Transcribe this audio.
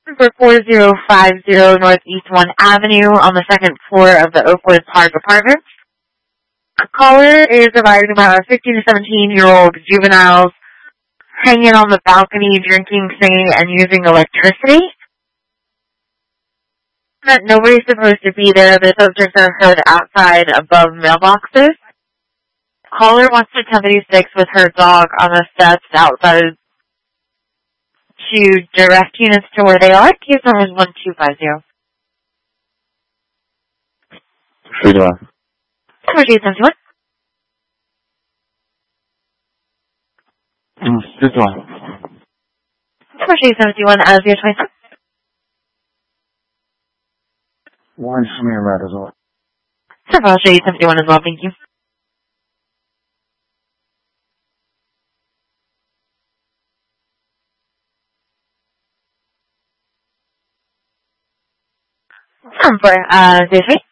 For 4050 Northeast 1 Avenue on the second floor of the Oakwood Park Apartments. A caller is advising about 15 to 17-year-old juveniles hanging on the balcony, drinking, singing, and using electricity. That nobody's supposed to be there. The subjects are heard outside above mailboxes. Caller wants to 1036 with her dog on the steps outside to direct units to where they are. Case number is 1250. How you doing? 4871. This one. 4871 as your 27. One for me red as well. 4871 as well, thank you. For this week.